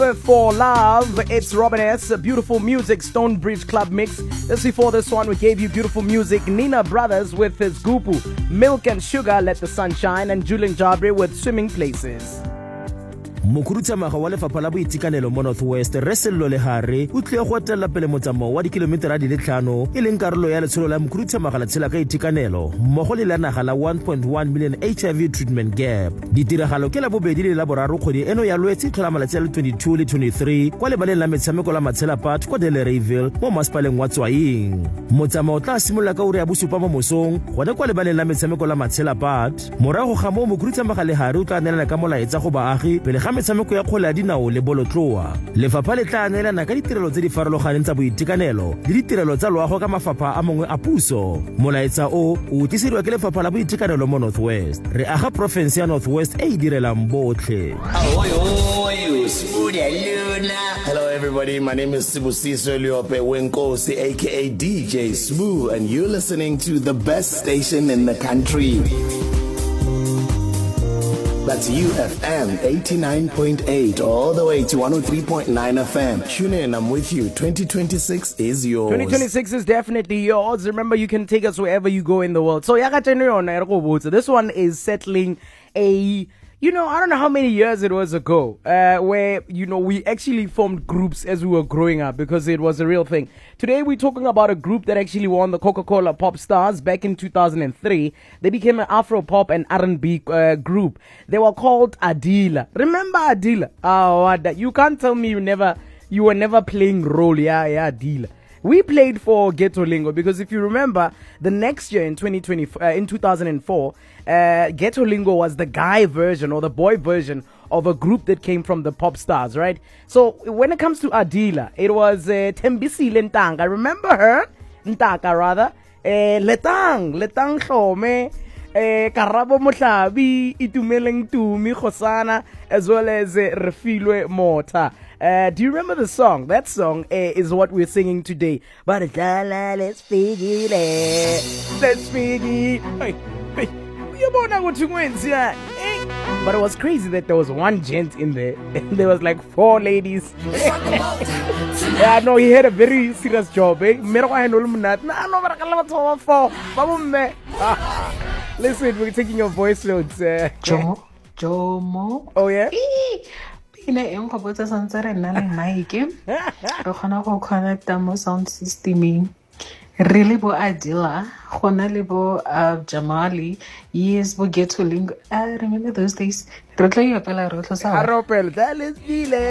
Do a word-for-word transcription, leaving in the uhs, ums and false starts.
For Love, it's Robin S. Beautiful music, Stonebridge Club mix. Just before this one, we gave you beautiful music, Nina Brothers with his Gupu, Milk and Sugar, Let the Sun Shine, and Julian Jabri with Swimming Places. Mokurutsamaga wa lefapha la boitekanelo mo Northwest Resello Lehare o tlile go etela pele motsamao wa dikilometera di le tlhano e leng karolo ya letsholo la mokurutsamaga la tshela ka itekanelo mmogo le la naga la one point one million H I V treatment gap. Ditiragalo ke la bobedi le la boraro kgwedi eno ya lwetse tlhola malatsi a le twenty-two le twenty-three kwa lebaleng la metshameko la Matshela Park kwa Delereyville mo masepaleng wa Tswaing. Motsamao tla simolola ka ura ya bosupa mo mosong gone kwa lebaleng la metshameko la Matshela Park. Morago ga moo mokurutsamaga Lehare o tla neelana ka molaetsa go baagi pele ga metshameko ya kgwele ya dinao le bolotloa. Lefapha le tla neelana ka ditirelo tse di farologaneng tsa boitekanelo le ditirelo tsa loago ka mafapha a mangwe a puso. Molaetsa o o tlisediwa ke lefapha la boitekanelo mo Northwest. Re aga province ya Northwest e e direlang botlhe. Hello everybody, my name is Sibusiso Liope Wenkosi aka D J Smooth, and you're listening to the best station in the country. That's U F M eighty-nine point eight all the way to one oh three point nine F M. Tune in, I'm with you. twenty twenty-six is yours. twenty twenty-six is definitely yours. Remember, you can take us wherever you go in the world. So, this one is settling a... You know, I don't know how many years it was ago uh, where, you know, we actually formed groups as we were growing up because it was a real thing. Today, we're talking about a group that actually won the Coca-Cola Pop Stars back in two thousand three. They became an Afro-pop and R and B uh, group. They were called Adila. Remember Adila? Oh, what? You can't tell me you never, you were never playing role. Yeah, yeah, Adila. We played for Ghetto Lingo because if you remember, the next year in twenty twenty, uh, in two thousand four, uh, Ghetto Lingo was the guy version or the boy version of a group that came from the Pop Stars, right? So when it comes to Adila, it was uh, Tembisile Ntanga. Remember her? Ntaka rather. Uh, Letang, Letang Hlome. Eh, Karabo Motlabi, Itumeleng Tumi, Khosana, as well as uh, Refilwe Mota. Uh, do you remember the song? That song uh, is what we're singing today. But let's figure it. Let's figure it. But it was crazy that there was one gent in there and there was like four ladies. Yeah, no, he had a very serious job. Eh? Listen, we're taking your voice notes. Uh, Jo, Jomo. Oh yeah. Pina eng go botsa santse re nna le mic. Re khona go connecta mo sound systeming. Really bo Adila, khona le bo uh, Jamali, yes bo Ghetto Lingo. I remember those days. Re tla yo pela re tlo sa. Aropel, that is